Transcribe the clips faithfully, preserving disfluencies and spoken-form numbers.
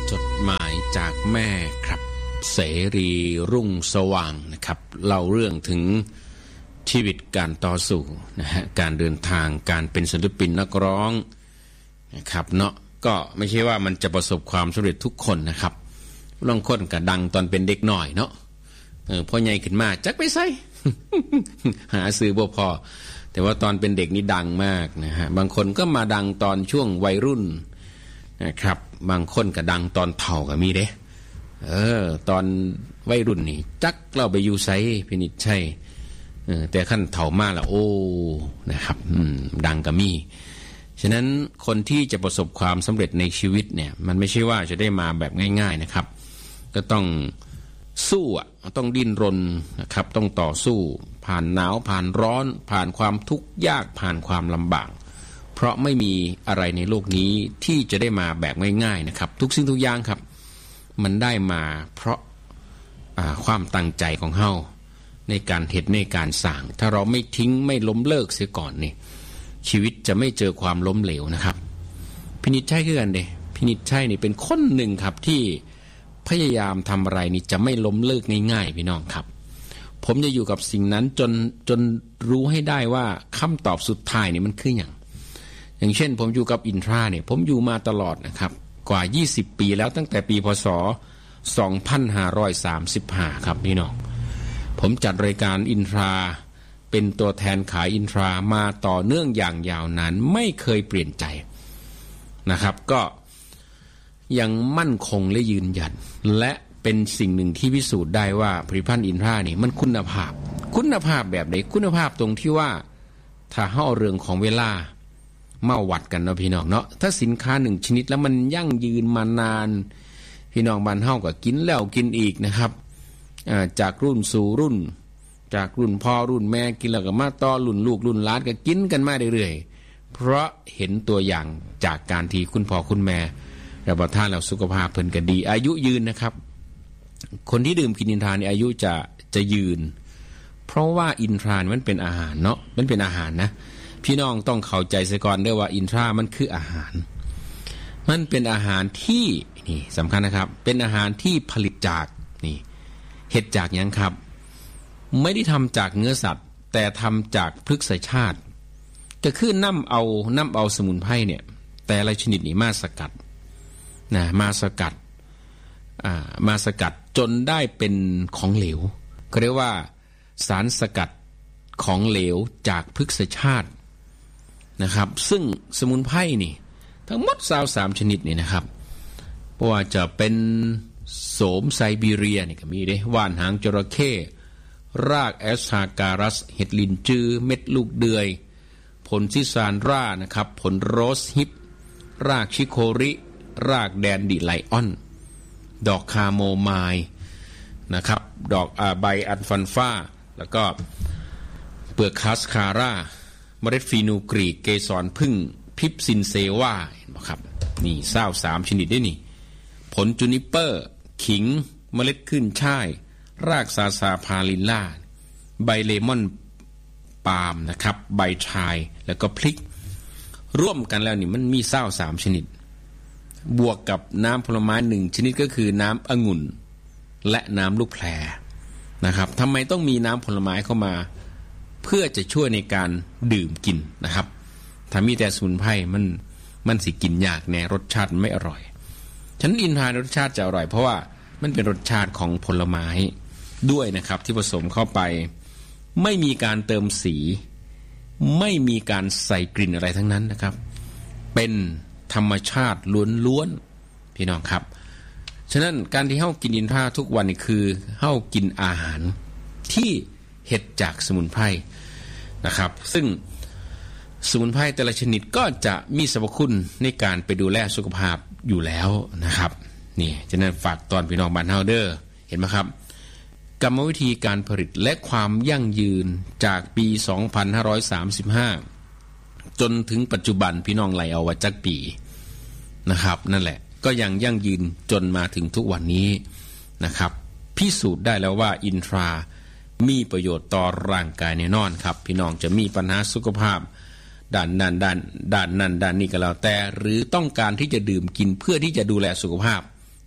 จดหมายจากแม่ครับเสรีรุ่งสว่างนะครับเล่าเรื่องถึงชีวิตการต่อสู้นะฮะการเดินทางการเป็นศิลปินนักร้องนะครับเนาะก็ไม่ใช่ว่ามันจะประสบความสำเร็จทุกคนนะครับบางคนก็ดังตอนเป็นเด็กหน่อยเนาะเออพอใหญ่ขึ้นมาจักไปใส่ หาซื้อบ่พอแต่ว่าตอนเป็นเด็กนี่ดังมากนะฮะบางคนก็มาดังตอนช่วงวัยรุ่นนะครับบางคนก็ดังตอนเฒ่าก็มีเด้เออตอนวัยรุ่นนี่จักเราไปอยู่ไสพินิจใช่เออแต่ขั้นเฒ่ามาแล้วโอ้นะครับอืมดังก็มีฉะนั้นคนที่จะประสบความสำเร็จในชีวิตเนี่ยมันไม่ใช่ว่าจะได้มาแบบง่ายๆนะครับก็ต้องสู้อ่ะต้องดิ้นรนนะครับต้องต่อสู้ผ่านหนาวผ่านร้อนผ่านความทุกข์ยากผ่านความลำบากเพราะไม่มีอะไรในโลกนี้ที่จะได้มาแบบง่ายๆนะครับทุกสิ่งทุกอย่างครับมันได้มาเพราะความตั้งใจของเฮาในการเฮ็ดในการสร้างถ้าเราไม่ทิ้งไม่ล้มเลิกเสียก่อนนี่ชีวิตจะไม่เจอความล้มเหลวนะครับพินิจชัยคือกันเด้พินิจชัยนี่เป็นคนหนึ่งครับที่พยายามทำอะไรนี่จะไม่ล้มเลิกง่ายๆพี่น้องครับผมจะอยู่กับสิ่งนั้นจนจนรู้ให้ได้ว่าคำตอบสุดท้ายนี่มันคืออย่างอย่างเช่นผมอยู่กับอินทราเนี่ยผมอยู่มาตลอดนะครับกว่ายี่สิบปีแล้วตั้งแต่ปีพศสองพันห้าร้อยสามสิบห้าครับพี่น้องผมจัดรายการอินทราเป็นตัวแทนขายอินทรามาต่อเนื่องอย่างยาวนานไม่เคยเปลี่ยนใจนะครับก็ยังมั่นคงและยืนหยัดและเป็นสิ่งหนึ่งที่พิสูจน์ได้ว่าผลิตภัณฑ์อินทรานี่มันคุณภาพคุณภาพแบบไหนคุณภาพตรงที่ว่าถ้าเฮาเรื่องของเวลามาวัดกันเนาะพี่น้องเนาะถ้าสินค้าหนึ่งชนิดแล้วมันยั่งยืนมานานพี่น้องบ้านเฮาก็กินแล้วกินอีกนะครับจากรุ่นสู่รุ่นจากรุ่นพ่อรุ่นแม่กินแล้วก็มาต่อรุ่นลูกรุ่นหลานก็กินกันมาเรื่อยๆเพราะเห็นตัวอย่างจากการที่คุณพ่อคุณแม่รับประทานแล้วสุขภาพเพิ่นก็ดีอายุยืนนะครับคนที่ดื่มกินอินทราเนี่ยอายุจะจะยืนเพราะว่าอินทรามันเป็นอาหารเนาะมันเป็นอาหารนะพี่น้องต้องเข้าใจซะก่อนด้วยว่าอินทรามันคืออาหารมันเป็นอาหารที่นี่สำคัญนะครับเป็นอาหารที่ผลิตจากนี่เห็ดจากหยังครับไม่ได้ทำจากเนื้อสัตว์แต่ทำจากพฤกษชาติก็คือน้ำเอาน้ำเอาสมุนไพรเนี่ยแต่ละชนิดนี่มาสกัดนะมาสกัดอ่ามาสกัดจนได้เป็นของเหลวก็เรียกว่าสารสกัดของเหลวจากพฤกษชาตินะครับซึ่งสมุนไพรนี่ทั้งหมดสาวสามชนิดนี่นะครับเพราะว่าจะเป็นโสมไซบีเรียนี่ก็มีเด้ว่านหางจระเข้รากแอสทาการัสเห็ดลินจือเม็ดลูกเดือยผลซิซานรานะครับผลโรสฮิปรากชิโคริรากแดนดิไลออนดอกคาโมไมล์นะครับดอกอ่าใบอัลฟันฟ้าแล้วก็เปลือกคาสคาร่าเมล็ดฟีนูกรีกเกสรพึ่งพิปซินเซวาเห็นไหมครับนี่เศร้าสามชนิดได้นี่ผลจูนิเปอร์ขิงเมล็ดขึ้นช่ายรากซาซาพาลินล่าใบเลมอนปาล์มนะครับใบชายแล้วก็พริกร่วมกันแล้วนี่มันมีเศร้าสามชนิดบวกกับน้ำผลไม้หนึ่งชนิดก็คือน้ำองุ่นและน้ำลูกแพรนะครับทำไมต้องมีน้ำผลไม้เข้ามาเพื่อจะช่วยในการดื่มกินนะครับถ้ามีแต่สมุนไพรมันมันสิกินยากแน่รสชาติไม่อร่อยฉะนั้นอินทรารสชาติจะอร่อยเพราะว่ามันเป็นรสชาติของผลไม้ด้วยนะครับที่ผสมเข้าไปไม่มีการเติมสีไม่มีการใส่กลิ่นอะไรทั้งนั้นนะครับเป็นธรรมชาติล้วนๆพี่น้องครับฉะนั้นการที่เฮากินอินทราทุกวันนี่คือเฮากินอาหารที่เฮ็ดจากสมุนไพรนะครับซึ่งสมุนไพรแต่ละชนิดก็จะมีสรรพคุณในการไปดูแลสุขภาพอยู่แล้วนะครับนี่ฉะนั้นฝากตอนพี่น้องบ้านเฮาเด้อเห็นไหมครับกรรมวิธีการผลิตและความยั่งยืนจากปีสองพันห้าร้อยสามสิบห้าจนถึงปัจจุบันพี่น้องไหลเอาว่าจักปีนะครับนั่นแหละก็ยังยั่งยืนจนมาถึงทุกวันนี้นะครับพิสูจน์ได้แล้วว่าอินทรามีประโยชน์ต่อร่างกายแน่นอนครับพี่น้องจะมีปัญหาสุขภาพด้านนั้นด้านด้านนั้นด้านนี้ก็แล้วแต่หรือต้องการที่จะดื่มกินเพื่อที่จะดูแลสุขภาพ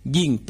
ยิ่ง